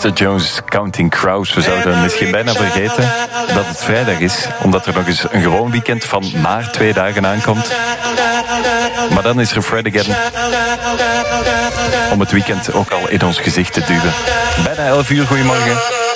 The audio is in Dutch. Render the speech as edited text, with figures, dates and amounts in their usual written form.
Mr. Jones Counting Crows. We zouden misschien bijna vergeten dat het vrijdag is, omdat er nog eens een gewoon weekend van maar 2 dagen aankomt. Maar dan is er Fred Again om het weekend ook al in ons gezicht te duwen. Bijna 11 uur, goedemorgen.